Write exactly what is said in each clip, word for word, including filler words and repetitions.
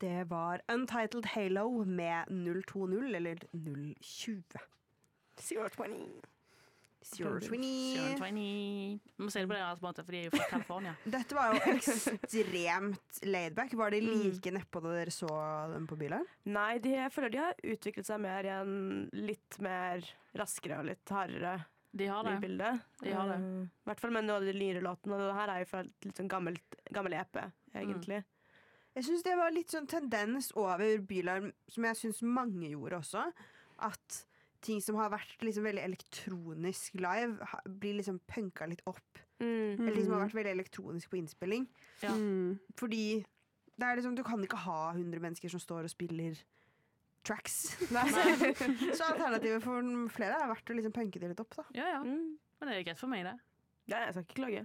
Det var Untitled Halo med null to null, eller null tjue. zero twenty. zero twenty. zero twenty. Man må si det på deres måte, for de er jo fra California. Dette var jo ekstremt laidback. Var de like nedpå da dere så dem på bilen? Nei, de, jeg føler de har utviklet seg mer i en litt mer raskere og litt hardere De har det. lydbilde. De har det. Uh, I hvert fall med noen av de nyere låtene. Og det her er jo fra et litt sånn gammelt, gammel E P, egentlig. Mm. Jeg synes det var litt sånn tendens over Bylarm, som jeg synes mange gjorde også, at ting som har vært liksom veldig elektronisk live, ha- blir liksom punka litt opp. Mm. Eller ting som har vært veldig elektronisk på innspilling. Ja. Fordi det er liksom, du kan ikke ha hundre mennesker som står og spiller tracks. Så alternativet for flere har vært å liksom punke det litt opp, da. Ja, ja. Mm. Men det er greit for meg, det. Ja, jeg skal ikke klage.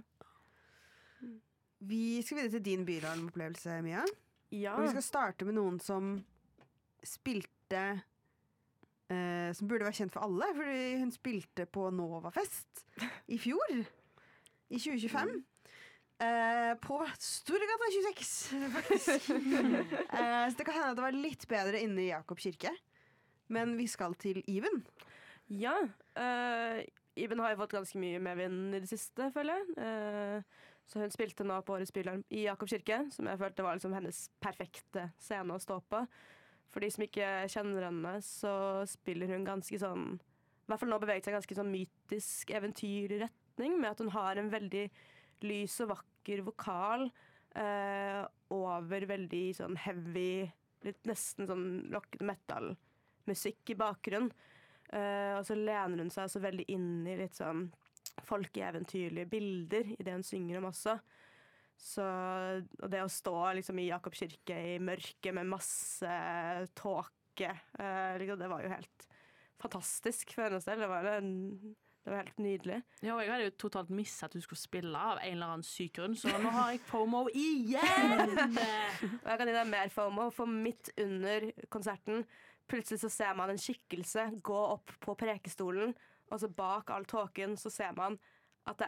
Vi skal videre til din Bylarm-opplevelse, Mia. Ja. Og vi skal starte med noen som spilte eh, som burde være kjent for alle, fordi hun spilte på Novafest i fjor. I tjue tjuefem. Eh, på Storegata tjueseks, faktisk. eh, så det kan hende at det var litt bedre inne i Jakob kirke. Men vi skal til Iben. Ja. Uh, Iben har jo fått ganske mye medvind i det siste, føler jeg. Uh, så hun spilte nå på Årets Bylarm i Jakob kirke, som jeg følte var liksom hennes perfekte scene å stå på. For de som ikke kjenner henne, så spiller hun ganske sånn, i hvert fall nå beveget seg ganske sånn mytisk eventyrretning, med at hun har en veldig lys og vakker vokal uh, over veldig sånn heavy, litt nesten sånn rock metal musikk i bakgrunnen. Uh, og så lener hun seg så veldig inn i litt sånn folkeeventyrlige bilder i det hun synger om også. Så, og det å stå liksom i Jakob kirke i mørket med masse tåke, uh, liksom, det var jo helt fantastisk for hennes del. Det var, en, det var helt nydelig. Ja, jeg hadde jo totalt misset at du skulle spille av en eller annen syk grunn, så nå har jeg FOMO igjen! Og jeg kan gi deg mer FOMO, for midt under konserten plutselig så ser man en skikkelse gå opp på prekestolen, og så bak all tåken så ser man